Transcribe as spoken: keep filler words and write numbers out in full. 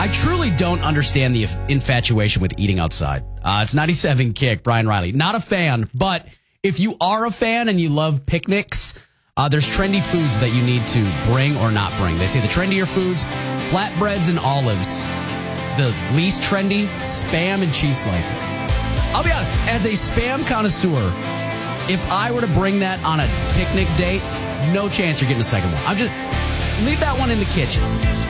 I truly don't understand the infatuation with eating outside. Uh, it's ninety-seven Kick, Brian Riley. Not a fan, but if you are a fan and you love picnics, uh, there's trendy foods that you need to bring or not bring. They say the trendier foods, flatbreads and olives. The least trendy, Spam and cheese slicing. I'll be honest, as a Spam connoisseur, if I were to bring that on a picnic date, no chance you're getting a second one. I'm just, leave that one in the kitchen.